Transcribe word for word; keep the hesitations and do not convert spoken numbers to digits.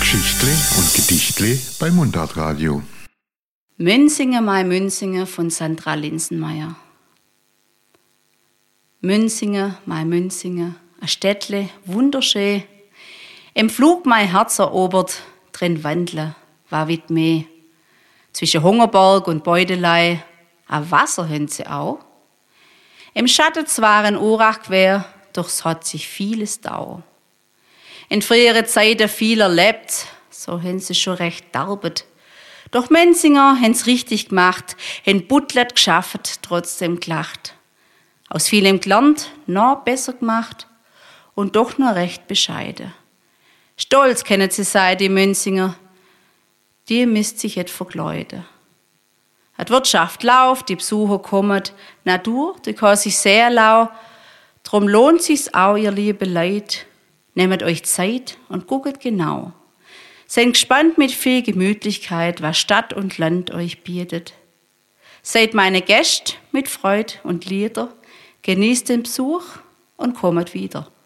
Geschichtle und Gedichtle bei Mundartradio. Münsinge, mein Münsinge von Sandra Linsenmeier. Münsinge, mein Münsinge, a Städtle, wunderschön. Im Flug mein Herz erobert, drin wandle, war wit meh. Zwischen Hungerberg und Beutelei, a Wasser hin sie auch. Im Schatten zwar ein Urach quer, doch es hat sich vieles dau. In frühere Zeiten viel erlebt, so haben sie schon recht darbet. Doch Menzinger haben's richtig gemacht, haben Buttlet geschafft, trotzdem gelacht. Aus vielem gelernt, noch besser gemacht und doch nur recht bescheiden. Stolz können sie sein, die Münzinger, die misst sich et verkleiden. Die Wirtschaft läuft, die Besucher kommen, Natur, die kann sich sehr lau, drum lohnt sich's auch, ihr liebe Leid. Nehmt euch Zeit und guckt genau. Seid gespannt mit viel Gemütlichkeit, was Stadt und Land euch bietet. Seid meine Gäste mit Freud und Lieder, genießt den Besuch und kommt wieder.